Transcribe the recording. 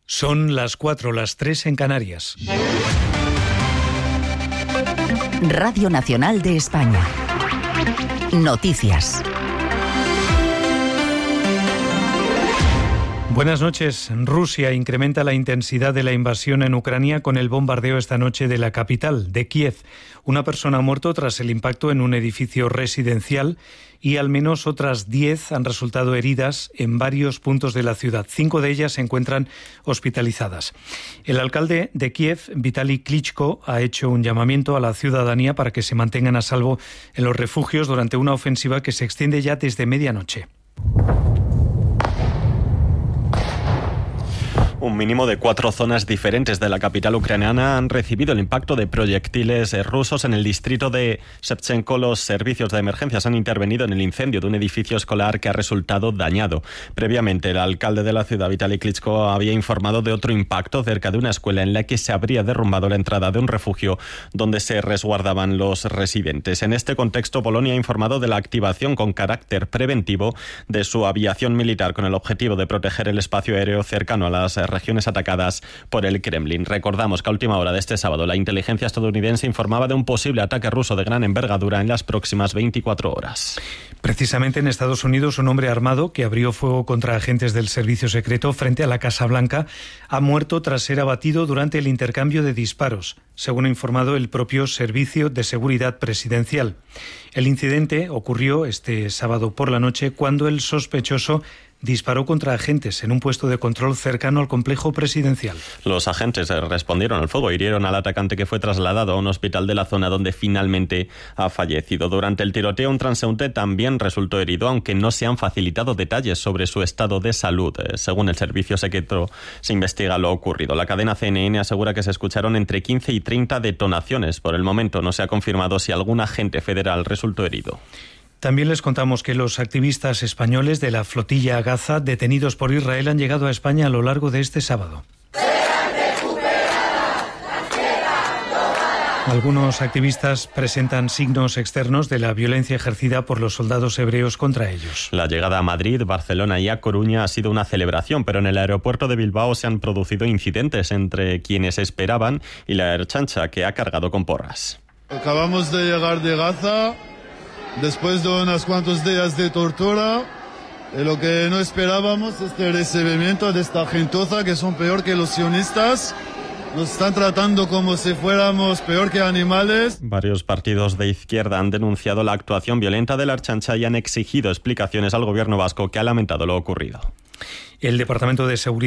Son las 4, las 3 en Canarias. Radio Nacional de España. Noticias. Buenas noches. Rusia incrementa la intensidad de la invasión en Ucrania con el bombardeo esta noche de la capital, de Kiev. Una persona ha muerto tras el impacto en un edificio residencial y al menos otras 10 han resultado heridas en varios puntos de la ciudad. 5 de ellas se encuentran hospitalizadas. El alcalde de Kiev, Vitaly Klitschko, ha hecho un llamamiento a la ciudadanía para que se mantengan a salvo en los refugios durante una ofensiva que se extiende ya desde medianoche. Un mínimo de 4 zonas diferentes de la capital ucraniana han recibido el impacto de proyectiles rusos. En el distrito de Shevchenko, los servicios de emergencias han intervenido en el incendio de un edificio escolar que ha resultado dañado. Previamente, el alcalde de la ciudad, Vitaly Klitschko, había informado de otro impacto cerca de una escuela en la que se habría derrumbado la entrada de un refugio donde se resguardaban los residentes. En este contexto, Polonia ha informado de la activación con carácter preventivo de su aviación militar con el objetivo de proteger el espacio aéreo cercano a las regiones atacadas por el Kremlin. Recordamos que a última hora de este sábado la inteligencia estadounidense informaba de un posible ataque ruso de gran envergadura en las próximas 24 horas. Precisamente en Estados Unidos, un hombre armado que abrió fuego contra agentes del servicio secreto frente a la Casa Blanca ha muerto tras ser abatido durante el intercambio de disparos, según ha informado el propio Servicio de Seguridad Presidencial. El incidente ocurrió este sábado por la noche cuando el sospechoso disparó contra agentes en un puesto de control cercano al complejo presidencial. Los agentes respondieron al fuego, hirieron al atacante, que fue trasladado a un hospital de la zona donde finalmente ha fallecido. Durante el tiroteo, un transeúnte también resultó herido, aunque no se han facilitado detalles sobre su estado de salud. Según el servicio secreto, se investiga lo ocurrido. La cadena CNN asegura que se escucharon entre 15 y 30 detonaciones. Por el momento no se ha confirmado si algún agente federal resultó herido. También les contamos que los activistas españoles de la flotilla Gaza, detenidos por Israel, han llegado a España a lo largo de este sábado. Algunos activistas presentan signos externos de la violencia ejercida por los soldados hebreos contra ellos. La llegada a Madrid, Barcelona y a Coruña ha sido una celebración, pero en el aeropuerto de Bilbao se han producido incidentes entre quienes esperaban y la Ertzaintza, que ha cargado con porras. Acabamos de llegar de Gaza después de unos cuantos días de tortura. Lo que no esperábamos es el recibimiento de esta gentuza, que son peor que los sionistas. Nos están tratando como si fuéramos peor que animales. Varios partidos de izquierda han denunciado la actuación violenta de la Ertzaintza y han exigido explicaciones al gobierno vasco, que ha lamentado lo ocurrido. El Departamento de Seguridad